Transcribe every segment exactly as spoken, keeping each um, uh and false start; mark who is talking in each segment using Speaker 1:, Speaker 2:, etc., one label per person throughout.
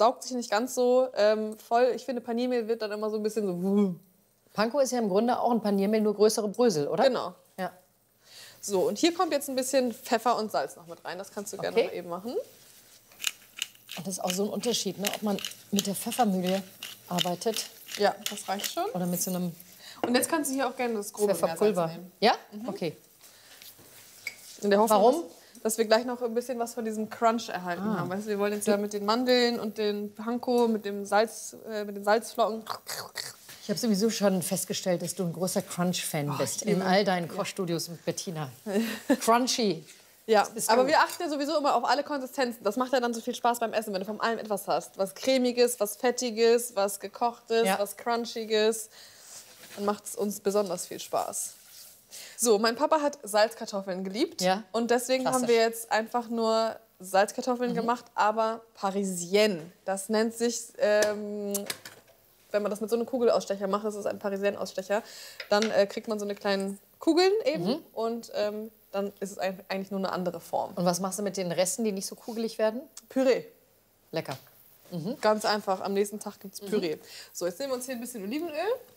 Speaker 1: saugt sich nicht ganz so ähm, voll. Ich finde, Paniermehl wird dann immer so ein bisschen so...
Speaker 2: Panko ist ja im Grunde auch ein Paniermehl, nur größere Brösel, oder?
Speaker 1: Genau.
Speaker 2: Ja.
Speaker 1: So, und hier kommt jetzt ein bisschen Pfeffer und Salz noch mit rein. Das kannst du gerne
Speaker 2: Okay.
Speaker 1: mal eben machen.
Speaker 2: Und das ist auch so ein Unterschied, ne? Ob man mit der Pfeffermühle arbeitet
Speaker 1: Ja, das reicht schon.
Speaker 2: oder mit so einem
Speaker 1: Und jetzt kannst du hier auch gerne das grobe
Speaker 2: Pfefferpulver.
Speaker 1: Meersalz nehmen.
Speaker 2: Ja? Okay.
Speaker 1: In der Hoffnung,
Speaker 2: Warum?
Speaker 1: Dass, dass wir gleich noch ein bisschen was von diesem Crunch erhalten
Speaker 2: Ah.
Speaker 1: haben. Weißt du, wir wollen jetzt ja mit den Mandeln und den Panko, mit dem Salz, äh, mit den Salzflocken.
Speaker 2: Ich habe sowieso schon festgestellt, dass du ein großer Crunch-Fan bist. In all deinen Kochstudios mit Bettina. Crunchy.
Speaker 1: Ja,
Speaker 2: bist
Speaker 1: aber
Speaker 2: du.
Speaker 1: wir achten ja sowieso immer auf alle Konsistenzen. Das macht ja dann so viel Spaß beim Essen, wenn du von allem etwas hast. Was Cremiges, was Fettiges, was Gekochtes,
Speaker 2: Ja.
Speaker 1: was Crunchiges. Dann macht es uns besonders viel Spaß. So, mein Papa hat Salzkartoffeln geliebt.
Speaker 2: Ja.
Speaker 1: Und deswegen
Speaker 2: Klassisch.
Speaker 1: haben wir jetzt einfach nur Salzkartoffeln gemacht, aber Parisienne. Das nennt sich, ähm, wenn man das mit so einem Kugelausstecher macht, das ist ein Parisienne-Ausstecher, dann äh, kriegt man so eine kleinen Kugeln eben und ähm, dann ist es ein- eigentlich nur eine andere Form.
Speaker 2: Und was machst du mit den Resten, die nicht so kugelig werden?
Speaker 1: Püree.
Speaker 2: Lecker.
Speaker 1: Ganz einfach. Am nächsten Tag gibt es Püree. So, jetzt nehmen wir uns hier ein bisschen Olivenöl.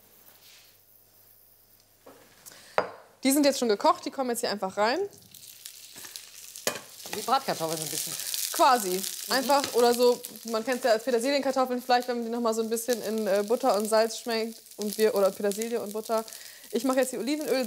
Speaker 1: Die sind jetzt schon gekocht, die kommen jetzt hier einfach rein.
Speaker 2: Die Bratkartoffeln so ein bisschen.
Speaker 1: Quasi. Einfach oder so, man kennt es ja als Petersilienkartoffeln vielleicht, wenn man die noch mal so ein bisschen in äh, Butter und Salz schmeckt und wir oder Petersilie und Butter. Ich mache jetzt die Olivenöl